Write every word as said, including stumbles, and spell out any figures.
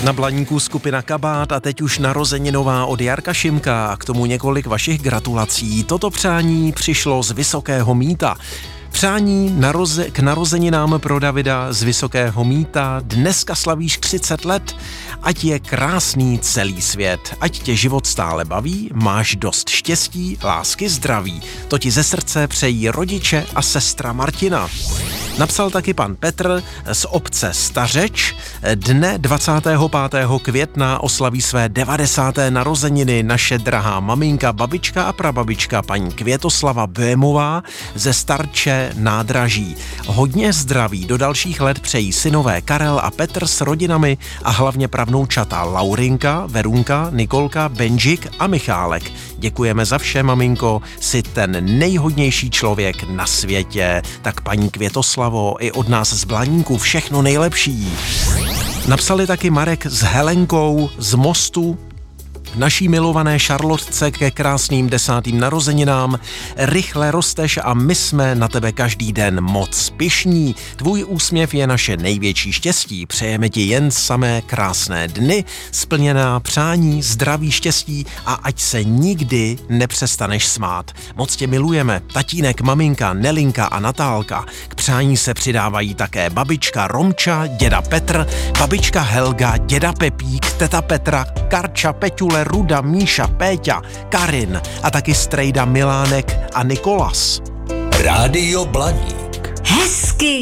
Na Blaníku skupina Kabát a teď už narozeninová od Jarka Šimka a k tomu několik vašich gratulací. Toto přání přišlo z Vysokého Mýta. Přání naroze, k narozeninám pro Davida z Vysokého Mýta. Dneska slavíš třicet let, ať je krásný celý svět, ať tě život stále baví, máš dost štěstí, lásky, zdraví. To ti ze srdce přejí rodiče a sestra Martina. Napsal taky pan Petr z obce Stařeč. Dne dvacátého pátého května oslaví své devadesáté narozeniny naše drahá maminka, babička a prababička paní Květoslava Bémová ze Starče Nádraží. Hodně zdraví do dalších let přejí synové Karel a Petr s rodinami a hlavně pravnoučata Laurinka, Verunka, Nikolka, Benžik a Michálek. Děkujeme za vše, maminko, jsi ten nejhodnější člověk na světě. Tak paní Květoslavo, i od nás z Blaníku všechno nejlepší. Napsali taky Marek s Helenkou z Mostu. Naší milované Šarlotce ke krásným desátým narozeninám. Rychle rosteš a my jsme na tebe každý den moc pyšní. Tvůj úsměv je naše největší štěstí. Přejeme ti jen samé krásné dny, splněná přání, zdraví, štěstí a ať se nikdy nepřestaneš smát. Moc tě milujeme. Tatínek, maminka, Nelinka a Natálka. K přání se přidávají také babička Romča, děda Petr, babička Helga, děda Pepík, teta Petra, Karča, Peťule, Ruda, Míša, Péťa, Karin a taky strejda Milánek a Nikolas. Rádio Blaník. Hezky!